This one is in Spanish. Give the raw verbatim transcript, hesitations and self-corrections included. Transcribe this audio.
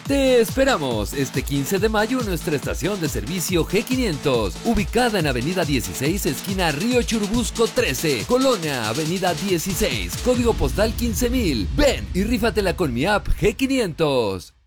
Te esperamos este quince de mayo en nuestra estación de servicio G quinientos, ubicada en Avenida dieciséis, esquina Río Churubusco trece, Colonia, Avenida dieciséis, código postal quince mil. Ven y rífatela con mi app G quinientos.